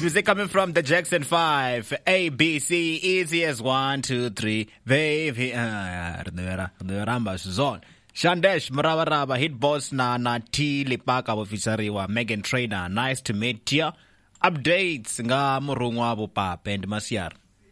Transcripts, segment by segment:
Music coming from the Jackson 5. ABC, easy as 1, 2, 3. Baby, Ramba Suzon. Shandesh, Mravaraba, Hit Boss na T Lipaka Wafisariwa, Megan Trainer. Nice to meet you. Updates nga Murungwa Pap and Masiar.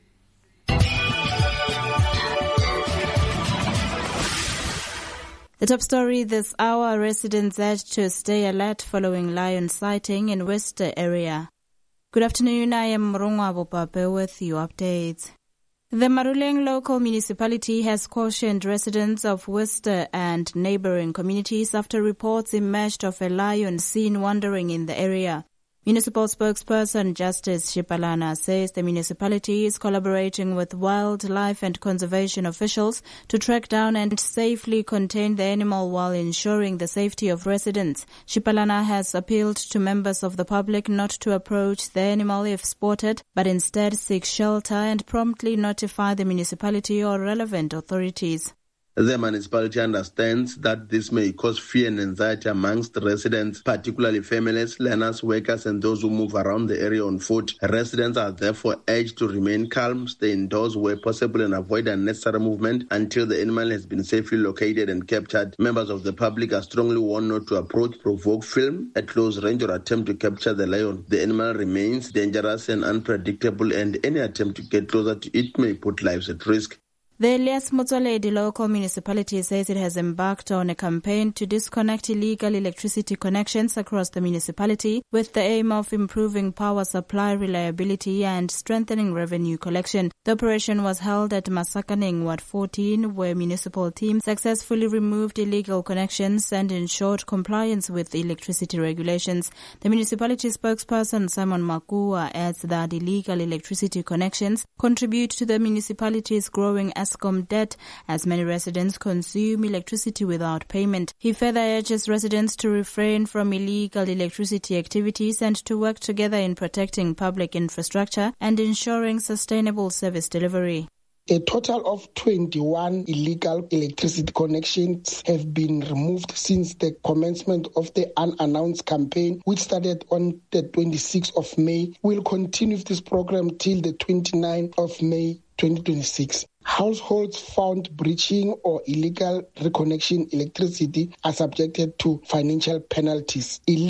The top story this hour, residents urged to stay alert following lion sighting in Worcester area. Good afternoon, I am Murungwa Bopape with your updates. The Maruleng local municipality has cautioned residents of Worcester and neighboring communities after reports emerged of a lion seen wandering in the area. Municipal spokesperson Justice Shipalana says the municipality is collaborating with wildlife and conservation officials to track down and safely contain the animal while ensuring the safety of residents. Shipalana has appealed to members of the public not to approach the animal if spotted, but instead seek shelter and promptly notify the municipality or relevant authorities. The municipality understands that this may cause fear and anxiety amongst residents, particularly families, learners, workers, and those who move around the area on foot. Residents are therefore urged to remain calm, stay indoors where possible, and avoid unnecessary movement until the animal has been safely located and captured. Members of the public are strongly warned not to approach, provoke, film at close range, or attempt to capture the lion. The animal remains dangerous and unpredictable, and any attempt to get closer to it may put lives at risk. The Elias Motsoaledi local municipality says it has embarked on a campaign to disconnect illegal electricity connections across the municipality with the aim of improving power supply reliability and strengthening revenue collection. The operation was held at Masakaning, Ward 14, where municipal teams successfully removed illegal connections and ensured compliance with electricity regulations. The municipality spokesperson Simon Makua adds that illegal electricity connections contribute to the municipality's growing Eskom debt as many residents consume electricity without payment. He further urges residents to refrain from illegal electricity activities and to work together in protecting public infrastructure and ensuring sustainable service delivery. A total of 21 illegal electricity connections have been removed since the commencement of the unannounced campaign, which started on the 26th of May. We'll continue this program till the 29th of May 2026. Households found breaching or illegal reconnection electricity are subjected to financial penalties.